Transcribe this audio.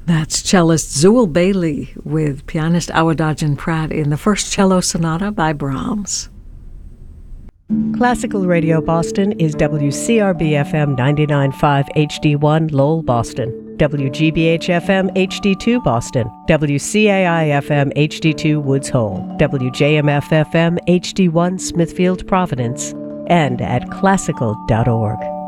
That's cellist Zool Bailey with pianist Awadagin Pratt in the First Cello Sonata by Brahms. Classical Radio Boston is WCRB-FM 99.5 HD1 Lowell, Boston, WGBH-FM HD2 Boston, WCAI-FM HD2 Woods Hole, WJMF-FM HD1 Smithfield, Providence, and at classical.org.